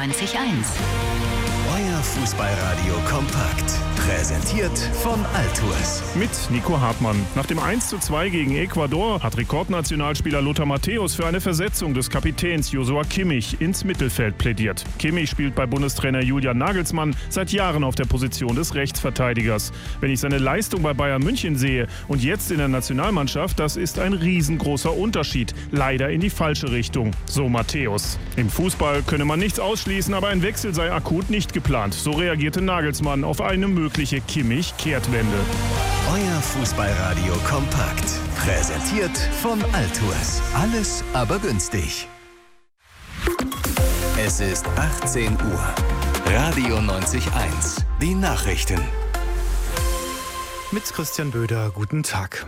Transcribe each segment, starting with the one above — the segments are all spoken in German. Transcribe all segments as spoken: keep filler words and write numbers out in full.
neunzig Komma eins. Euer Fußballradio kompakt. Präsentiert von Altours. Mit Nico Hartmann. Nach dem eins zu zwei gegen Ecuador hat Rekordnationalspieler Lothar Matthäus für eine Versetzung des Kapitäns Joshua Kimmich ins Mittelfeld plädiert. Kimmich spielt bei Bundestrainer Julian Nagelsmann seit Jahren auf der Position des Rechtsverteidigers. Wenn ich seine Leistung bei Bayern München sehe und jetzt in der Nationalmannschaft, das ist ein riesengroßer Unterschied. Leider in die falsche Richtung, so Matthäus. Im Fußball könne man nichts ausschließen, aber ein Wechsel sei akut nicht geplant. So reagierte Nagelsmann auf eine mögliche Kimmich-Kehrtwende. Euer Fußballradio kompakt. Präsentiert von Altours. Alles aber günstig. Es ist achtzehn Uhr. Radio neunzig Komma eins. Die Nachrichten. Mit Christian Böder, guten Tag.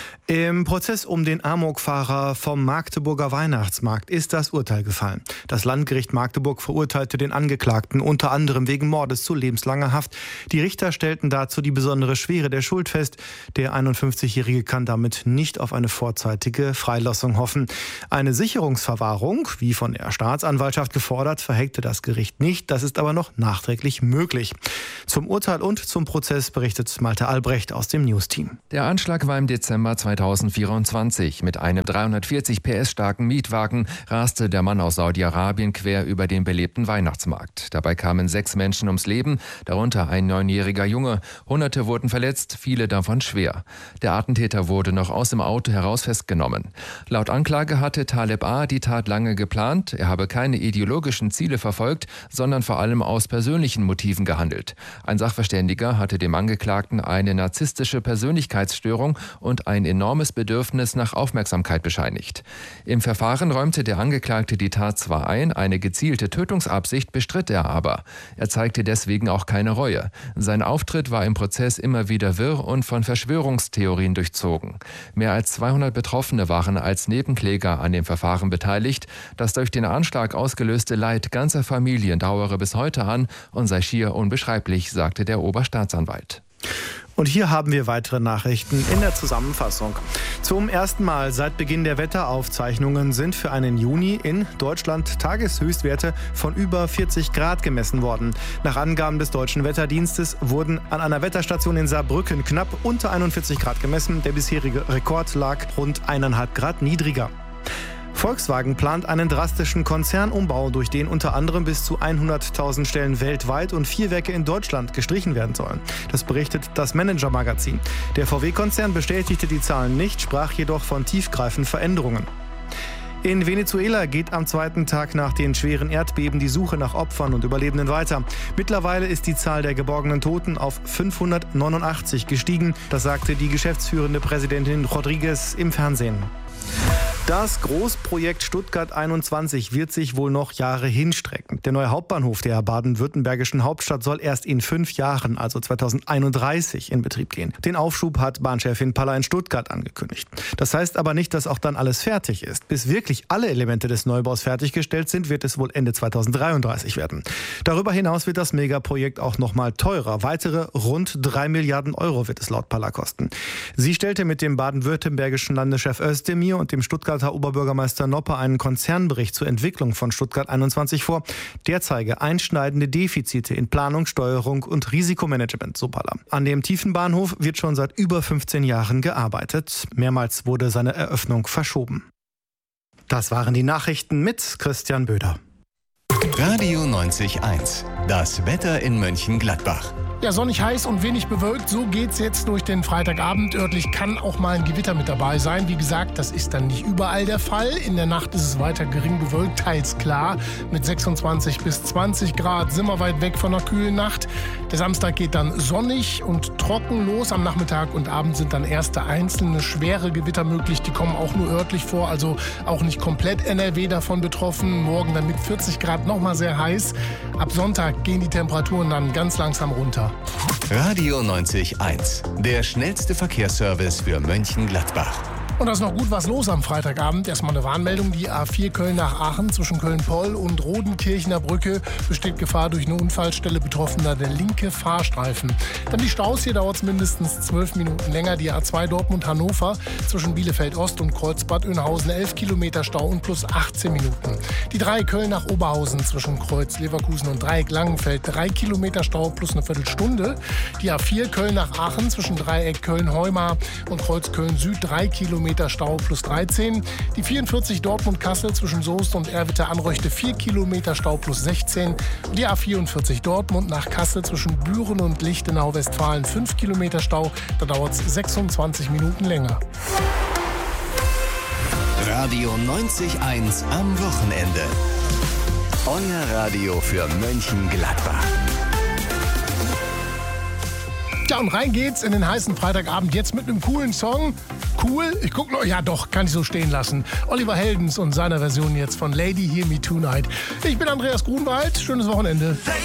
Im Prozess um den Amokfahrer vom Magdeburger Weihnachtsmarkt ist das Urteil gefallen. Das Landgericht Magdeburg verurteilte den Angeklagten unter anderem wegen Mordes zu lebenslanger Haft. Die Richter stellten dazu die besondere Schwere der Schuld fest. Der einundfünfzigjährige kann damit nicht auf eine vorzeitige Freilassung hoffen. Eine Sicherungsverwahrung, wie von der Staatsanwaltschaft gefordert, verhängte das Gericht nicht. Das ist aber noch nachträglich möglich. Zum Urteil und zum Prozess berichtet Malte Albrecht aus dem News-Team. Der Anschlag war im Dezember zweitausendvierundzwanzig. Mit einem dreihundertvierzig P S starken Mietwagen raste der Mann aus Saudi-Arabien quer über den belebten Weihnachtsmarkt. Dabei kamen sechs Menschen ums Leben, darunter ein neunjähriger Junge. Hunderte wurden verletzt, viele davon schwer. Der Attentäter wurde noch aus dem Auto heraus festgenommen. Laut Anklage hatte Taleb A. die Tat lange geplant. Er habe keine ideologischen Ziele verfolgt, sondern vor allem aus persönlichen Motiven gehandelt. Ein Sachverständiger hatte dem Angeklagten eine narzisstische Persönlichkeitsstörung und ein enormes Bedürfnis nach Aufmerksamkeit bescheinigt. Im Verfahren räumte der Angeklagte die Tat zwar ein, eine gezielte Tötungsabsicht bestritt er aber. Er zeigte deswegen auch keine Reue. Sein Auftritt war im Prozess immer wieder wirr und von Verschwörungstheorien durchzogen. Mehr als zweihundert Betroffene waren als Nebenkläger an dem Verfahren beteiligt. Das durch den Anschlag ausgelöste Leid ganzer Familien dauere bis heute an und sei schier unbeschreiblich, sagte der Oberstaatsanwalt. Und hier haben wir weitere Nachrichten in der Zusammenfassung. Zum ersten Mal seit Beginn der Wetteraufzeichnungen sind für einen Juni in Deutschland Tageshöchstwerte von über vierzig Grad gemessen worden. Nach Angaben des Deutschen Wetterdienstes wurden an einer Wetterstation in Saarbrücken knapp unter einundvierzig Grad gemessen. Der bisherige Rekord lag rund eineinhalb Grad niedriger. Volkswagen plant einen drastischen Konzernumbau, durch den unter anderem bis zu hunderttausend Stellen weltweit und vier Werke in Deutschland gestrichen werden sollen. Das berichtet das Manager-Magazin. Der V W-Konzern bestätigte die Zahlen nicht, sprach jedoch von tiefgreifenden Veränderungen. In Venezuela geht am zweiten Tag nach den schweren Erdbeben die Suche nach Opfern und Überlebenden weiter. Mittlerweile ist die Zahl der geborgenen Toten auf fünfhundertneunundachtzig gestiegen. Das sagte die geschäftsführende Präsidentin Rodriguez im Fernsehen. Das Großprojekt Stuttgart einundzwanzig wird sich wohl noch Jahre hinstrecken. Der neue Hauptbahnhof der baden-württembergischen Hauptstadt soll erst in fünf Jahren, also zweitausendeinunddreißig, in Betrieb gehen. Den Aufschub hat Bahnchefin Paller in Stuttgart angekündigt. Das heißt aber nicht, dass auch dann alles fertig ist. Bis wirklich alle Elemente des Neubaus fertiggestellt sind, wird es wohl Ende zweitausenddreiunddreißig werden. Darüber hinaus wird das Megaprojekt auch noch mal teurer. Weitere rund drei Milliarden Euro wird es laut Paller kosten. Sie stellte mit dem baden-württembergischen Landeschef Özdemir und dem Stuttgarter Oberbürgermeister Noppe einen Konzernbericht zur Entwicklung von Stuttgart einundzwanzig vor. Der zeige einschneidende Defizite in Planung, Steuerung und Risikomanagement, so Paller. An dem Tiefenbahnhof wird schon seit über fünfzehn Jahren gearbeitet. Mehrmals wurde seine Eröffnung verschoben. Das waren die Nachrichten mit Christian Böder. Radio neunzig Komma eins. Das Wetter in Mönchengladbach. Ja, sonnig, heiß und wenig bewölkt, so geht's jetzt durch den Freitagabend. Örtlich kann auch mal ein Gewitter mit dabei sein. Wie gesagt, das ist dann nicht überall der Fall. In der Nacht ist es weiter gering bewölkt, teils klar. Mit sechsundzwanzig bis zwanzig Grad sind wir weit weg von einer kühlen Nacht. Der Samstag geht dann sonnig und trocken los. Am Nachmittag und Abend sind dann erste einzelne schwere Gewitter möglich. Die kommen auch nur örtlich vor, also auch nicht komplett N R W davon betroffen. Morgen dann mit vierzig Grad nochmal sehr heiß. Ab Sonntag gehen die Temperaturen dann ganz langsam runter. Radio neunzig Komma eins. Der schnellste Verkehrsservice für Mönchengladbach. Und da ist noch gut was los am Freitagabend. Erstmal eine Warnmeldung. Die A vier Köln nach Aachen zwischen Köln-Poll und Rodenkirchener Brücke besteht Gefahr durch eine Unfallstelle, betroffener der linke Fahrstreifen. Dann die Staus, hier dauert es mindestens zwölf Minuten länger. Die A zwei Dortmund-Hannover zwischen Bielefeld-Ost und Kreuzbad Oeynhausen elf Kilometer Stau und plus achtzehn Minuten. Die drei Köln nach Oberhausen zwischen Kreuz Leverkusen und Dreieck Langenfeld drei Kilometer Stau plus eine Viertelstunde. Die A vier Köln nach Aachen zwischen Dreieck Köln-Heumar und Kreuz Köln-Süd drei Kilometer Stau plus dreizehn. Die vierundvierzig Dortmund-Kassel zwischen Soest und Erwitte-Anreuchte vier Kilometer Stau plus sechzehn. Und die A vierundvierzig Dortmund nach Kassel zwischen Büren und Lichtenau-Westfalen fünf Kilometer Stau. Da dauert es sechsundzwanzig Minuten länger. Radio neunzig eins am Wochenende. Euer Radio für Mönchengladbach. Ja, und rein geht's in den heißen Freitagabend jetzt mit einem coolen Song. Cool? Ich guck noch. Ja doch, kann ich so stehen lassen. Oliver Heldens und seiner Version jetzt von Lady Hear Me Tonight. Ich bin Andreas Grunwald. Schönes Wochenende.